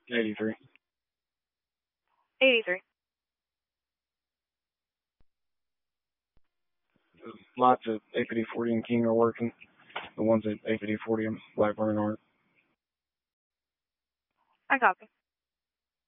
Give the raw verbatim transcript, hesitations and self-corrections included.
eighty-three. eighty-three. Lots of A P D forty and King are working. The ones at A P D forty and Blackburn aren't. I copy.